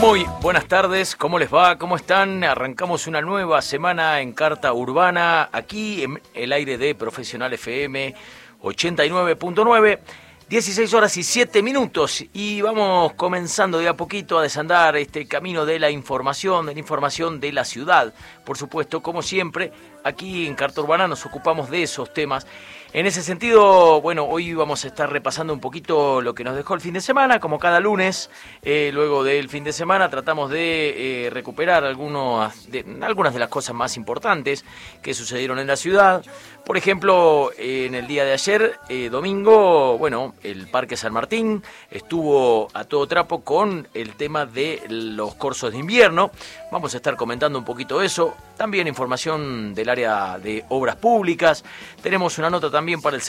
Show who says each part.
Speaker 1: Muy buenas tardes, ¿cómo les va? ¿Cómo están? Arrancamos una nueva semana en Carta Urbana, aquí en el aire de Profesional FM 89.9, 16 horas y 7 minutos, y vamos comenzando de a poquito a desandar este camino de la información de la ciudad. Por supuesto, como siempre, aquí en Carta Urbana nos ocupamos de esos temas. En ese sentido, bueno, hoy vamos a estar repasando un poquito lo que nos dejó el fin de semana, como cada lunes. Luego del fin de semana tratamos de recuperar algunas de las cosas más importantes que sucedieron en la ciudad. Por ejemplo, en el día de ayer, domingo, bueno, el Parque San Martín estuvo a todo trapo con el tema de los corsos de invierno. Vamos a estar comentando un poquito eso. También información del área de obras públicas. Tenemos una nota también para el